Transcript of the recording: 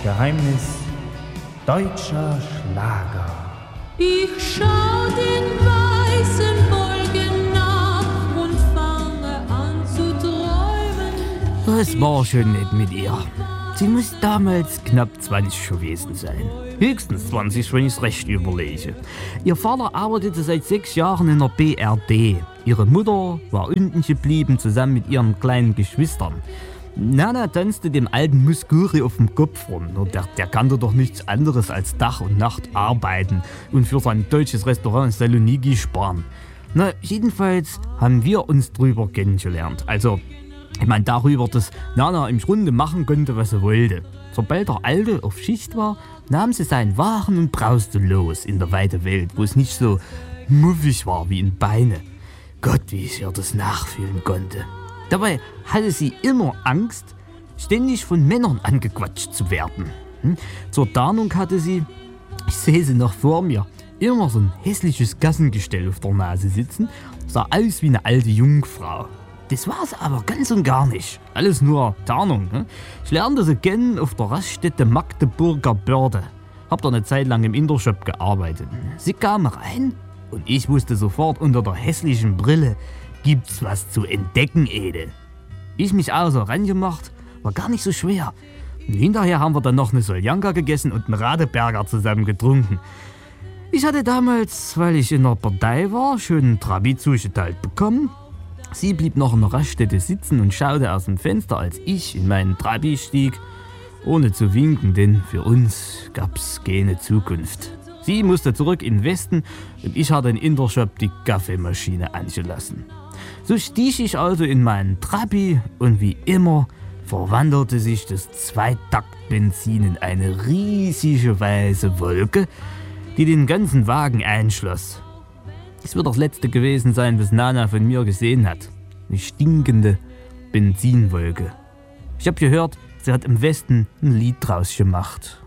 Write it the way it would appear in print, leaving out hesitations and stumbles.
Geheimnis deutscher Schlager. Ich schau den weißen Wolken nach und fange an zu träumen. Das war schon nett mit ihr. Sie muss damals knapp 20 gewesen sein. Höchstens 20, wenn ich es recht überlege. Ihr Vater arbeitete seit 6 Jahren in der BRD. Ihre Mutter war unten geblieben, zusammen mit ihren kleinen Geschwistern. Nana tanzte dem alten Muskuri auf dem Kopf rum. Nur der kannte doch nichts anderes als Tag und Nacht arbeiten und für sein deutsches Restaurant in Saloniki sparen. Na, jedenfalls haben wir uns drüber kennengelernt. Also, ich meine darüber, dass Nana im Grunde machen konnte, was sie wollte. Sobald der Alte auf Schicht war, nahm sie seinen Waren und brauste los in der weiten Welt, wo es nicht so muffig war wie in Beine. Gott, wie ich ihr das nachfühlen konnte. Dabei hatte sie immer Angst, ständig von Männern angequatscht zu werden. Zur Tarnung hatte sie, ich sehe sie noch vor mir, immer so ein hässliches Gassengestell auf der Nase sitzen, sah aus wie eine alte Jungfrau. Das war sie aber ganz und gar nicht. Alles nur Tarnung. Ich lernte sie kennen auf der Raststätte Magdeburger Börde. Hab da eine Zeit lang im Intershop gearbeitet. Sie kam rein und ich wusste sofort, unter der hässlichen Brille gibt's was zu entdecken, Ede. Ich mich also rangemacht, war gar nicht so schwer. Und hinterher haben wir dann noch eine Soljanka gegessen und einen Radeberger zusammen getrunken. Ich hatte damals, weil ich in der Partei war, schon einen Trabi zugeteilt bekommen. Sie blieb noch in der Raststätte sitzen und schaute aus dem Fenster, als ich in meinen Trabi stieg, ohne zu winken, denn für uns gab's keine Zukunft. Sie musste zurück in den Westen und ich hatte in Intershop die Kaffeemaschine angelassen. So stieg ich also in meinen Trabi und wie immer verwandelte sich das Zweitaktbenzin in eine riesige weiße Wolke, die den ganzen Wagen einschloss. Es wird das letzte gewesen sein, was Nana von mir gesehen hat. Eine stinkende Benzinwolke. Ich habe gehört, sie hat im Westen ein Lied draus gemacht.